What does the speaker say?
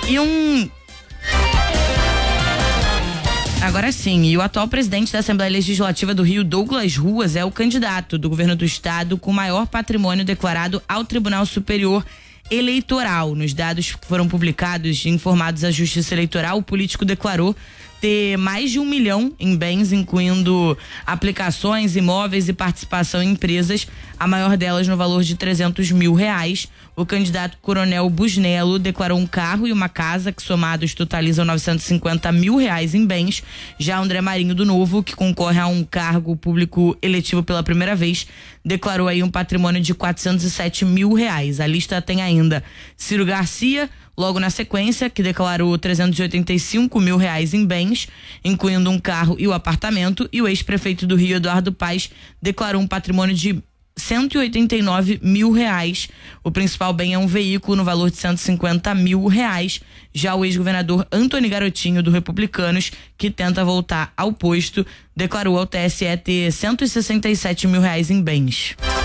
Agora sim, e o atual presidente da Assembleia Legislativa do Rio, Douglas Ruas, é o candidato do governo do estado com maior patrimônio declarado ao Tribunal Superior Eleitoral. Nos dados que foram publicados e informados à Justiça Eleitoral, o político declarou ter mais de 1 milhão em bens, incluindo aplicações, imóveis e participação em empresas, a maior delas no valor de R$300 mil. O candidato Coronel Busnello declarou um carro e uma casa que somados totalizam R$950 mil em bens. Já André Marinho do Novo, que concorre a um cargo público eletivo pela primeira vez, declarou aí um patrimônio de R$407 mil. A lista tem ainda Ciro Garcia, logo na sequência, que declarou R$385 mil em bens, incluindo um carro e o apartamento, e o ex-prefeito do Rio, Eduardo Paes, declarou um patrimônio de R$189 mil. O principal bem é um veículo no valor de R$150 mil. Já o ex-governador Antony Garotinho, do Republicanos, que tenta voltar ao posto, declarou ao TSE ter R$167 mil em bens.